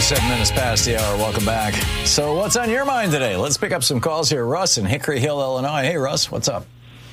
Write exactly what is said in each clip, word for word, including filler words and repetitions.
twenty-seven minutes past the hour. Welcome back. So what's on your mind today? Let's pick up some calls here. Russ in Hickory Hill, Illinois. Hey, Russ, what's up?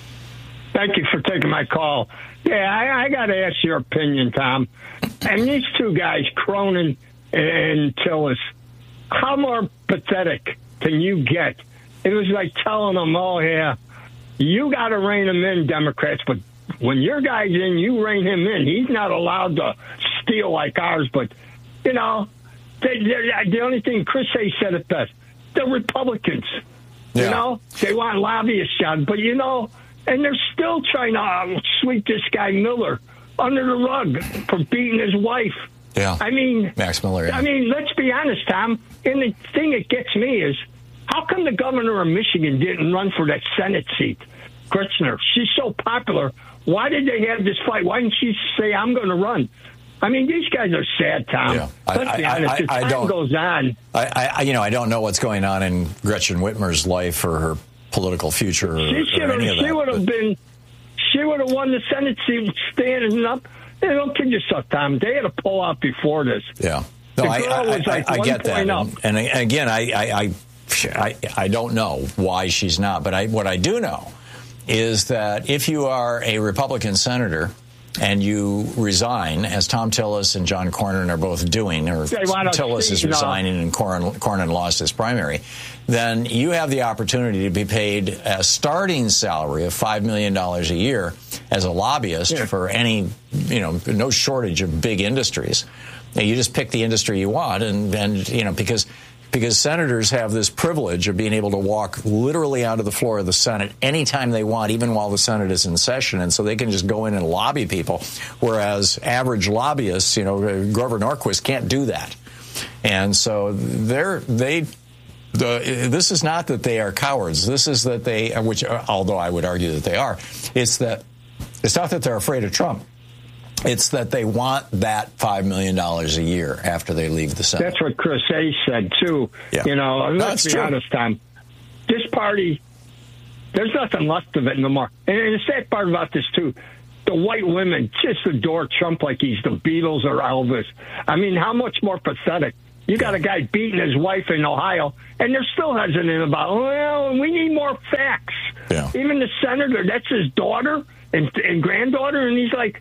Thank you for taking my call. Yeah, I, I got to ask your opinion, Tom. And these two guys, Cronin and Tillis, how more pathetic can you get? It was like telling them, oh, yeah, you got to rein them in, Democrats, but when your guy's in, you rein him in. He's not allowed to steal like ours, but, you know, they, the only thing Chris Hayes said it best, the Republicans, yeah. you know, they want lobbyists on, but, you know, and they're still trying to uh, sweep this guy Miller under the rug for beating his wife. Yeah. I mean, Max Miller. Yeah. I mean, let's be honest, Tom. And the thing that gets me is, how come the governor of Michigan didn't run for that Senate seat, Gritzner? She's so popular. Why did they have this fight? Why didn't she say, I'm going to run? I mean, these guys are sad, Tom. Yeah. Let's I, be honest. I, I, as time I don't, goes on. I, I, you know, I don't know what's going on in Gretchen Whitmer's life or her political future or, she or any of that. She would have been, she would have won the Senate seat standing up. Hey, don't kid yourself, Tom. They had to pull out before this. Yeah. No, I, I, like I, I get that. And, and again, I, I, I, I don't know why she's not. But I, what I do know is that if you are a Republican senator and you resign, as Tom Tillis and John Cornyn are both doing, or Tillis is resigning and Cornyn, Cornyn lost his primary, then you have the opportunity to be paid a starting salary of five million dollars a year as a lobbyist yeah. for any, you know, no shortage of big industries. Now, you just pick the industry you want, and, and you know, because because senators have this privilege of being able to walk literally onto the floor of the Senate anytime they want, even while the Senate is in session, and so they can just go in and lobby people, whereas average lobbyists, you know, Grover Norquist can't do that. And so they're, they, the, this is not that they are cowards. This is that they, which, although I would argue that they are, it's that, it's not that they're afraid of Trump. It's that they want that five million dollars a year after they leave the Senate. That's what Chris Hayes said, too. Yeah. You know, let's no, be true. honest, Tom. This party, there's nothing left of it no more. And the sad part about this, too, the white women just adore Trump like he's the Beatles or Elvis. I mean, how much more pathetic? You got a guy beating his wife in Ohio, and they're still hesitant about, well, we need more facts. Yeah. Even the senator, that's his daughter and, and granddaughter, and he's like,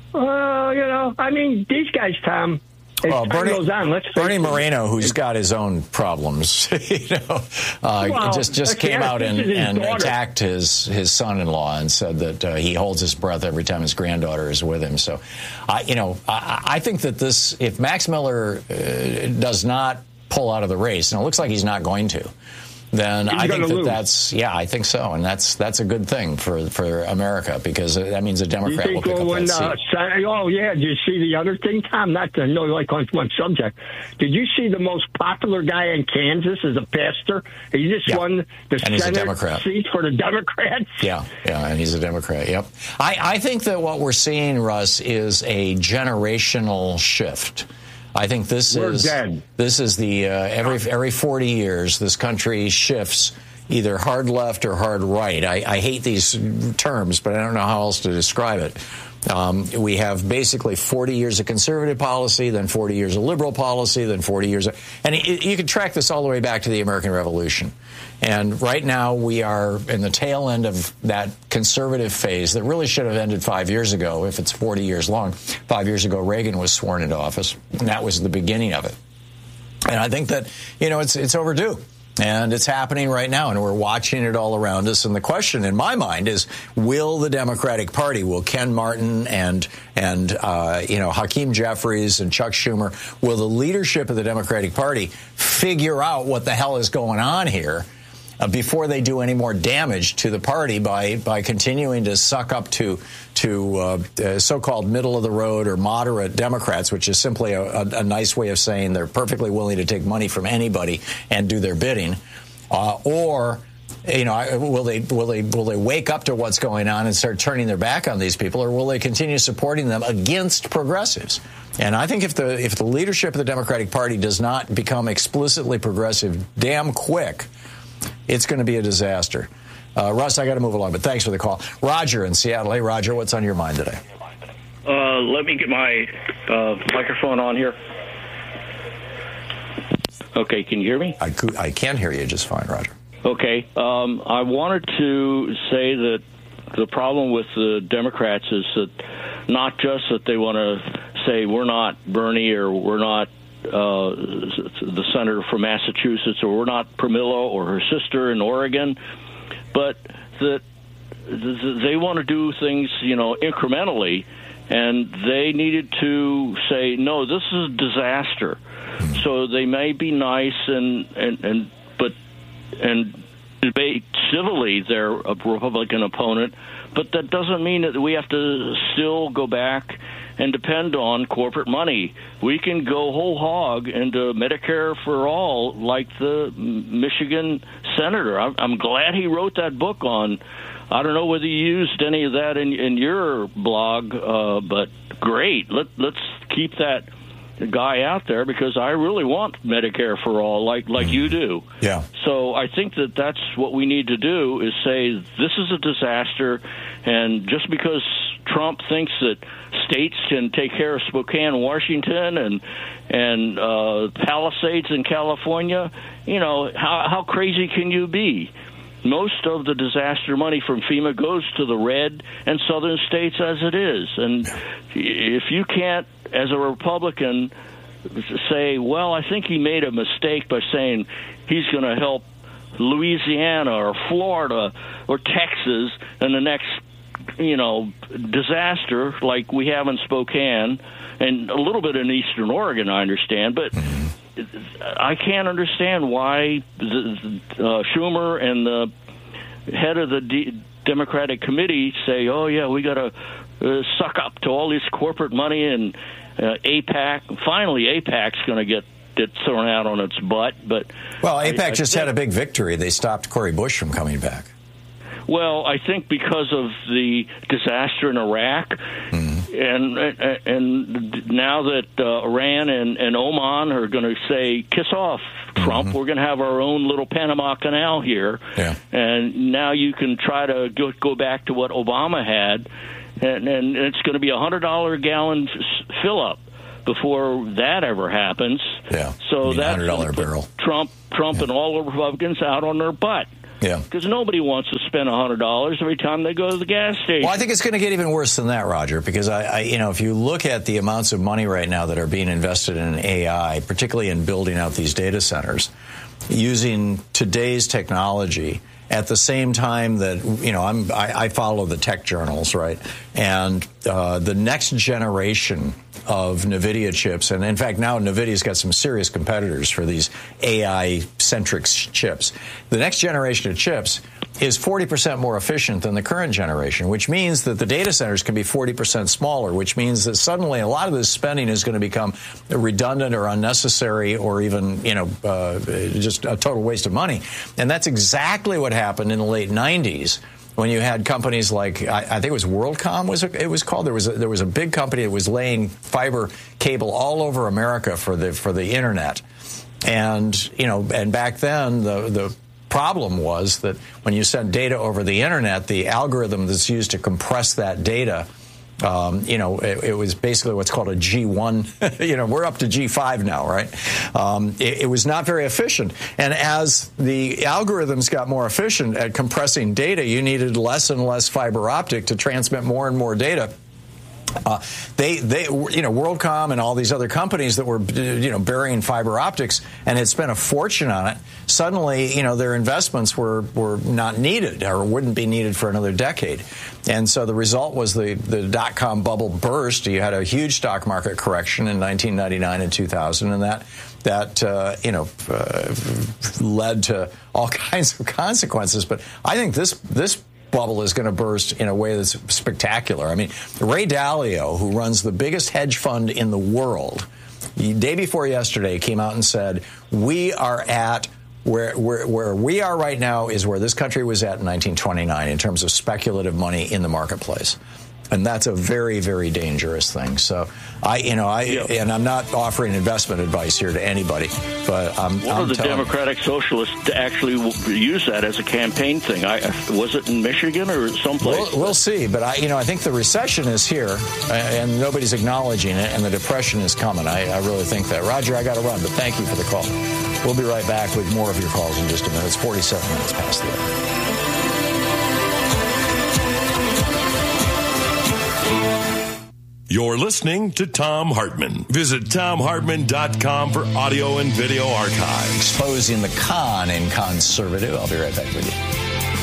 well, you know, I mean, these guys, Tom, as well, time Bernie, goes on, let's face Bernie it. Moreno, who's got his own problems, you know, uh, well, just just came out and, and attacked his, his son-in-law and said that uh, he holds his breath every time his granddaughter is with him. So, I, you know, I, I think that this, if Max Miller uh, does not pull out of the race, and it looks like he's not going to, then He's I think that lose. that's, yeah, I think so. And that's that's a good thing for, for America, because that means a Democrat will pick up when, that uh, seat. Oh, yeah, did you see the other thing, Tom? Not to know, like, on one subject. Did you see the most popular guy in Kansas as a pastor? He just yeah. won the and Senate seat for the Democrats. Yeah, yeah, and he's a Democrat, yep. I, I think that what we're seeing, Russ, is a generational shift. I think this We're is dead. this is the uh, every every forty years this country shifts either hard left or hard right. I, I hate these terms, but I don't know how else to describe it. Um, we have basically forty years of conservative policy, then forty years of liberal policy, then forty years of, and it, you can track this all the way back to the American Revolution. And right now we are in the tail end of that conservative phase that really should have ended five years ago if it's forty years long. Five years ago, Reagan was sworn into office, and that was the beginning of it. And I think that, you know, it's it's overdue. And it's happening right now, and we're watching it all around us. And the question in my mind is, will the Democratic Party, will Ken Martin and, and uh, you know, Hakeem Jeffries and Chuck Schumer, will the leadership of the Democratic Party figure out what the hell is going on here uh, before they do any more damage to the party by, by continuing to suck up to, to uh, uh, so-called middle-of-the-road or moderate Democrats, which is simply a, a, a nice way of saying they're perfectly willing to take money from anybody and do their bidding, uh, or, you know, will they will they will they wake up to what's going on and start turning their back on these people, or will they continue supporting them against progressives? And I think if the if the leadership of the Democratic Party does not become explicitly progressive damn quick, it's going to be a disaster. Uh, Russ, I got to move along, but thanks for the call. Roger in Seattle. Hey, Roger, what's on your mind today? Uh, let me get my uh, microphone on here. Okay, can you hear me? I, could, I can hear you just fine, Roger. Okay. Um, I wanted to say that the problem with the Democrats is that not just that they want to say we're not Bernie or we're not uh, the senator from Massachusetts or we're not Pramila or her sister in Oregon, but that they want to do things, you know, incrementally, and they needed to say, no, this is a disaster. So they may be nice and, and, and but and debate civilly their Republican opponent, but that doesn't mean that we have to still go back and depend on corporate money. We can go whole hog into Medicare for all, like the Michigan senator. I'm glad he wrote that book on. I don't know whether you used any of that in, in your blog, uh, but great. Let, let's keep that guy out there because I really want Medicare for all, like like you do. Yeah. So I think that that's what we need to do is say this is a disaster, and just because Trump thinks that states can take care of Spokane, Washington, and and uh, Palisades in California, you know, how how crazy can you be? Most of the disaster money from FEMA goes to the red and southern states as it is. And if you can't, as a Republican, say, well, I think he made a mistake by saying he's going to help Louisiana or Florida or Texas in the next, you know, disaster like we have in Spokane and a little bit in eastern Oregon, I understand. But I can't understand why the, uh, Schumer and the head of the D- Democratic committee say, oh, yeah, we got to uh, suck up to all this corporate money and uh, AIPAC. Finally, AIPAC's going to get get thrown out on its butt. But well, AIPAC I, I just think, had a big victory. They stopped Cori Bush from coming back. Well, I think because of the disaster in Iraq, mm-hmm. and, and and now that uh, Iran and, and Oman are going to say, kiss off, Trump, mm-hmm. we're going to have our own little Panama Canal here. Yeah. And now you can try to go, go back to what Obama had, and, and it's going to be a one hundred dollars a gallon fill-up before that ever happens. Yeah. So that's one hundred dollars a barrel. Trump, Trump yeah. and all the Republicans out on their butt. Yeah, because nobody wants to spend a hundred dollars every time they go to the gas station. Well, I think it's going to get even worse than that, Roger. Because I, I, you know, if you look at the amounts of money right now that are being invested in A I, particularly in building out these data centers, using today's technology, at the same time that, you know, I'm, I, I follow the tech journals, right? And uh, the next generation of NVIDIA chips, and in fact, now NVIDIA's got some serious competitors for these A I-centric chips. The next generation of chips is forty percent more efficient than the current generation, which means that the data centers can be forty percent smaller, which means that suddenly a lot of this spending is going to become redundant or unnecessary or even, you know, uh, just a total waste of money. And that's exactly what happened in the late nineties. When you had companies like, I, I think it was WorldCom, was it, it was called. There was a, there was a big company that was laying fiber cable all over America for the for the internet, and you know, and back then the the problem was that when you sent data over the internet, the algorithm that's used to compress that data, um, you know, it, it was basically what's called a G one. You know, we're up to G five now, right? Um, it, it was not very efficient. And as the algorithms got more efficient at compressing data, you needed less and less fiber optic to transmit more and more data. Uh, they, they, you know, WorldCom and all these other companies that were, you know, burying fiber optics and had spent a fortune on it. Suddenly, you know, their investments were, were not needed or wouldn't be needed for another decade. And so the result was the, the dot-com bubble burst. You had a huge stock market correction in nineteen ninety-nine and two thousand, and that, that uh, you know, uh, led to all kinds of consequences. But I think this, this bubble is going to burst in a way that's spectacular. I mean, Ray Dalio, who runs the biggest hedge fund in the world, the day before yesterday came out and said, we are at where, where, where we are right now is where this country was at in nineteen twenty-nine in terms of speculative money in the marketplace. And that's a very, very dangerous thing. So I, you know, I, yeah. and I'm not offering investment advice here to anybody, but I'm. One I'm of the telling Democratic you. Socialists actually use that as a campaign thing. I was it in Michigan or someplace? We'll, we'll see, but I, you know, I think the recession is here, and nobody's acknowledging it, and the depression is coming. I, I really think that. Roger, I got to run, but thank you for the call. We'll be right back with more of your calls in just a minute. It's forty-seven minutes past the hour. You're listening to Thom Hartmann. Visit Thom Hartmann dot com for audio and video archives. Exposing the con in conservative. I'll be right back with you.